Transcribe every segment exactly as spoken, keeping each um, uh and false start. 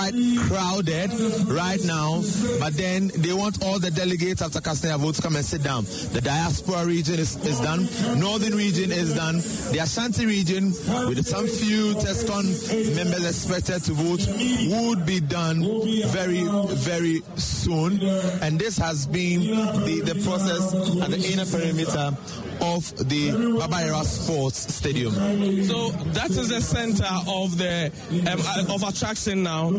crowded right now, but then they want all the delegates after casting their vote to come and sit down. The diaspora region is, is done, northern region is done, the Ashanti region with some few TESCON members expected to vote would be done very, very soon. And this has been the, the process at the inner perimeter of the Baba Yara Sports Stadium. So that is the center of the um, of attraction now.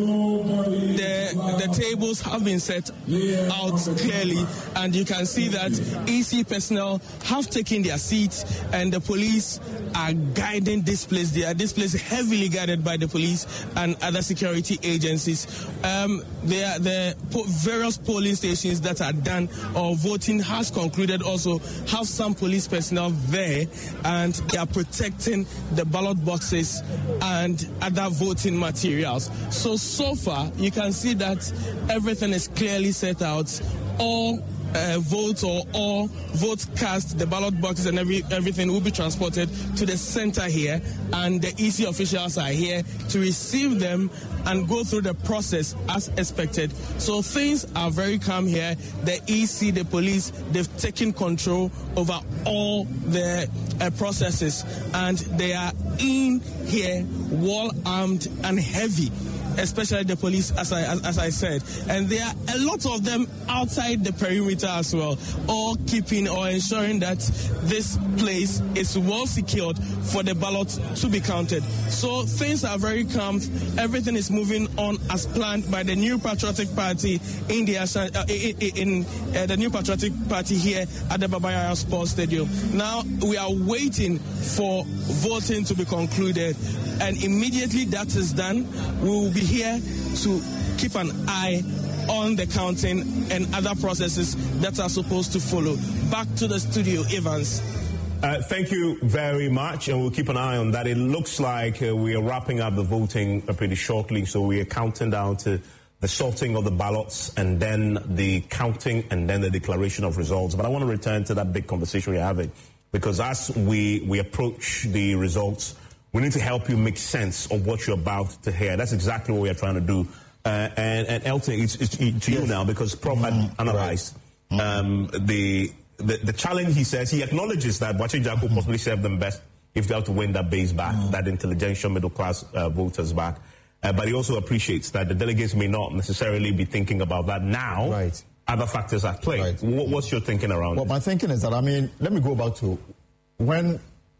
The the tables have been set out clearly, and you can see that E C personnel have taken their seats, and the police are guiding this place. They are this place heavily guarded by the police and other security agencies. Um, there are the po- various polling stations that are done or voting has concluded also have some police personnel there, and they are protecting the ballot boxes and other voting materials. So, so far, you can see that everything is clearly set out. All uh, votes or all votes cast, the ballot boxes and every everything will be transported to the center here, and the E C officials are here to receive them and go through the process as expected. So things are very calm here. The E C, the police, they've taken control over all the uh, processes, and they are in here well armed and heavy, especially the police, as I as, as I said. And there are a lot of them outside the perimeter as well, all keeping or ensuring that this place is well secured for the ballot to be counted. So things are very calm. Everything is moving on as planned by the New Patriotic Party in the uh, in, in uh, the New Patriotic Party here at the Baba Yara Sports Stadium. Now we are waiting for voting to be concluded, and immediately that is done, we will be here to keep an eye on the counting and other processes that are supposed to follow. Back to the studio, Evans. Uh, thank you very much, and we'll keep an eye on that. It looks like uh, we are wrapping up the voting uh, pretty shortly, so we are counting down to the sorting of the ballots and then the counting and then the declaration of results. But I want to return to that big conversation we're having, because as we, we approach the results, we need to help you make sense of what you're about to hear. That's exactly what we are trying to do. Uh, and, and Elton, it's, it's to yes. you now, because Prof mm-hmm. had analyzed right. um, the, the the challenge. He says he acknowledges that Boakye Jarque will mm-hmm. possibly serve them best if they have to win that base back, mm-hmm. that intelligentsia middle class uh, voters back. Uh, but he also appreciates that the delegates may not necessarily be thinking about that now. Right. Other factors at play. Right. What, what's your thinking around Well, it? my thinking is that, I mean, let me go back to when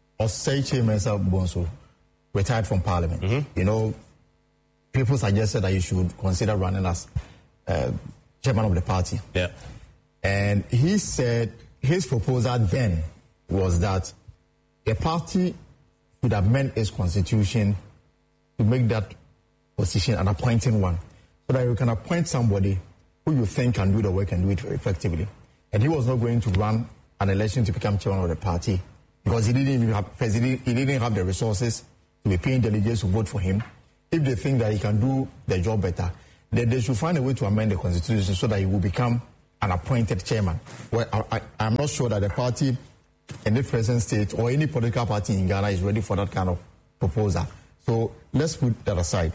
Osei Mensah Bonsu retired from Parliament. Mm-hmm. You know, people suggested that he should consider running as uh, chairman of the party. Yeah. And he said his proposal then was that the party should amend its constitution to make that position an appointing one, so that you can appoint somebody who you think can do the work and do it effectively. And he was not going to run an election to become chairman of the party because he didn't even have, he didn't, he didn't have the resources to be paying delegates to vote for him. If they think that he can do the job better, then they should find a way to amend the constitution so that he will become an appointed chairman. Well, I, I, I'm not sure that the party in the present state or any political party in Ghana is ready for that kind of proposal. So let's put that aside.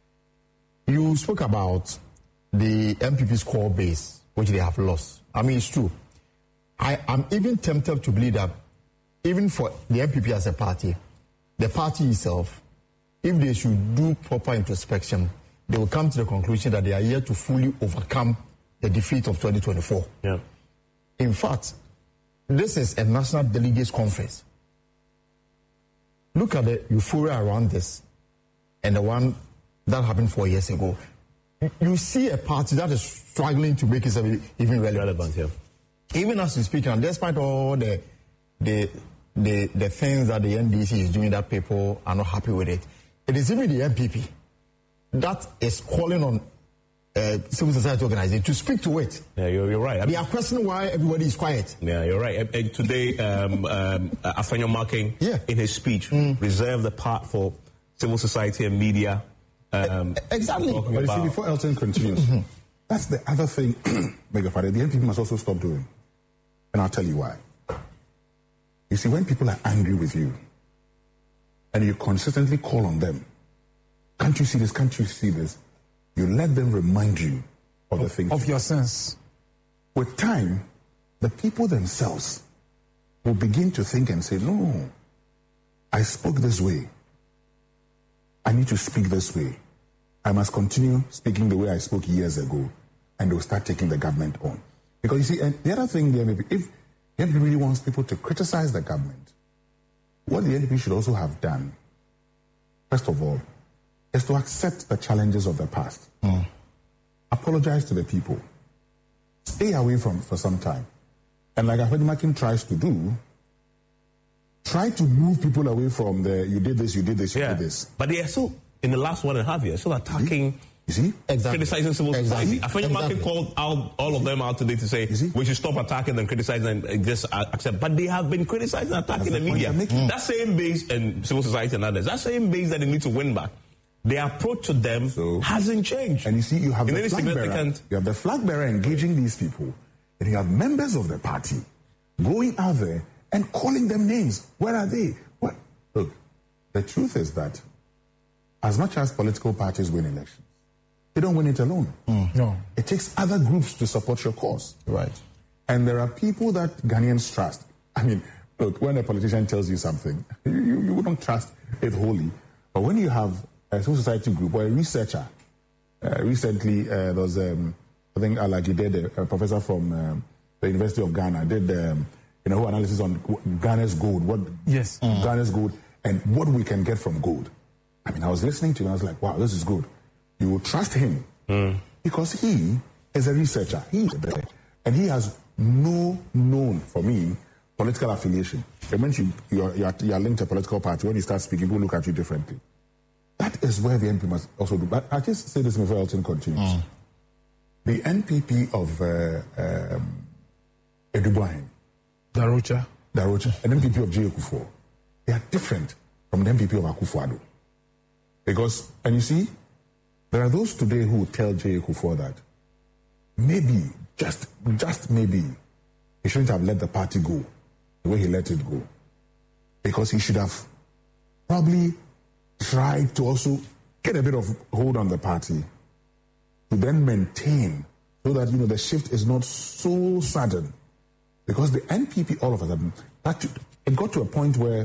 You spoke about the M P P's core base, which they have lost. I mean, it's true. I am even tempted to believe that even for the M P P as a party, the party itself, if they should do proper introspection, they will come to the conclusion that they are here to fully overcome the defeat of twenty twenty-four. Yeah. In fact, this is a national delegates conference. Look at the euphoria around this and the one that happened four years ago. You see a party that is struggling to make itself even relevant. relevant yeah. Even as we speak, and despite all the the the the things that the N D C is doing that people are not happy with it, it is even the M P P that is calling on uh, civil society organizations to speak to it. Yeah, you're, you're right. I mean, they are questioning why everybody is quiet. Yeah, you're right. And, and today, um, um, Afenyo Marking, yeah. in his speech, mm. reserved the part for civil society and media. Um, exactly. But you see, before Elton continues, mm-hmm. that's the other thing, beg your pardon, the M P P must also stop doing. And I'll tell you why. You see, when people are angry with you, and you consistently call on them, can't you see this, can't you see this? you let them remind you of, of the things. Of your sins. With time, the people themselves will begin to think and say, no, I spoke this way. I need to speak this way. I must continue speaking the way I spoke years ago. And they'll start taking the government on. Because you see, and the other thing, the N P P, if the N P P really wants people to criticize the government, what the N P P should also have done, first of all, is to accept the challenges of the past. Mm. Apologize to the people. Stay away from for some time. And like Afenimkin tries to do, try to move people away from the, you did this, you did this, you yeah. did this. But they are still, in the last one and a half years, still attacking... You see? Exactly. Criticizing civil exactly. society. Afenimkin exactly. called out all of them out today to say we should stop attacking them, criticizing and just accept. But they have been criticizing and attacking the, the media. Mm. That same base and civil society and others, that same base that they need to win back, their approach to them so, hasn't changed. And you see, you have In the flag bearer, you have the flag bearer engaging these people, and you have members of the party going out there and calling them names. Where are they? What? Look, the truth is that as much as political parties win elections, they don't win it alone. Mm. No. It takes other groups to support your cause. Right. And there are people that Ghanaians trust. I mean, look, when a politician tells you something, you, you, you wouldn't trust it wholly. But when you have a civil society group or a researcher, uh, recently uh, there was, um, I think Alagi did, a, a professor from um, the University of Ghana, did um, you know, analysis on Ghana's gold, what yes. mm. Ghana's gold, and what we can get from gold. I mean, I was listening to him, I was like, wow, this is good. You will trust him mm. because he is a researcher. He is there. And he has no known, for me, political affiliation. And when you, you, are, you, are, you are linked to a political party, when you start speaking, people look at you differently. That is where the N P P must also do. But I just say this before Elton continues. Mm. The N P P of uh, um, Edubuahin, Darocha, Darocha, and N P P of J. Kufuor, they are different from the N P P of Akufo-Addo. Because, and you see, there are those today who tell J. Kufuor that maybe, just just maybe, he shouldn't have let the party go the way he let it go. Because he should have probably tried to also get a bit of hold on the party to then maintain so that, you know, the shift is not so sudden. Because the N P P, all of a sudden, that, it got to a point where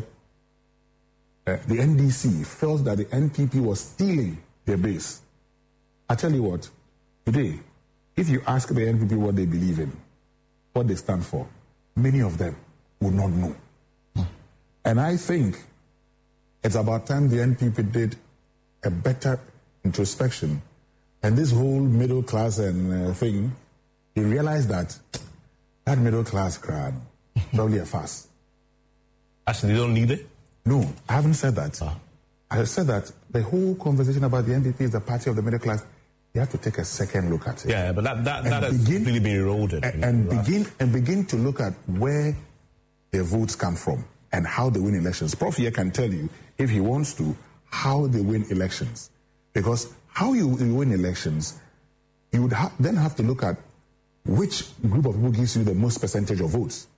uh, the N D C felt that the N P P was stealing their base. I tell you what, today, if you ask the N P P what they believe in, what they stand for, many of them would not know. Mm. And I think it's about time the N P P did a better introspection. And this whole middle class and uh, thing, they realized that that middle class crowd probably a fuss. Actually, they don't need it? No, I haven't said that. Ah. I said that the whole conversation about the N D P is the party of the middle class. You have to take a second look at it. Yeah, but that, that, that has begin, really been eroded. And, and begin and begin to look at where their votes come from and how they win elections. Prof here can tell you, if he wants to, how they win elections. Because how you, you win elections, you would ha- then have to look at which group of people gives you the most percentage of votes.